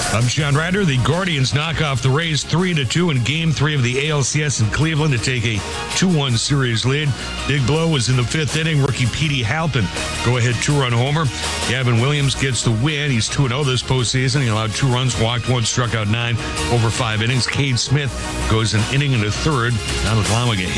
I'm Sean Ryder. The Guardians knock off the Rays 3-2 in Game 3 of the ALCS in Cleveland to take a 2-1 series lead. Big blow was in the fifth inning. Rookie Petey Halpin go-ahead two-run homer. Gavin Williams gets the win. He's 2-0 this postseason. He allowed 2 runs, walked 1, struck out 9 over 5 innings. Cade Smith goes an inning and a third. Now McClellan